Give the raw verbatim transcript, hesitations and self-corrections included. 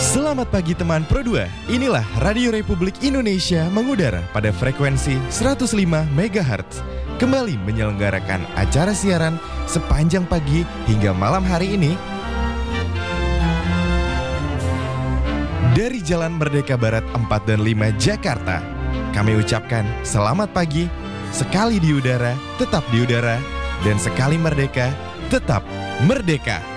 Selamat pagi teman Pro dua. Inilah Radio Republik Indonesia mengudara pada frekuensi seratus lima megahertz. Kembali menyelenggarakan acara siaran sepanjang pagi hingga malam hari ini dari Jalan Merdeka Barat empat dan lima Jakarta. Kami ucapkan selamat pagi, sekali di udara, tetap di udara, dan sekali merdeka, tetap merdeka.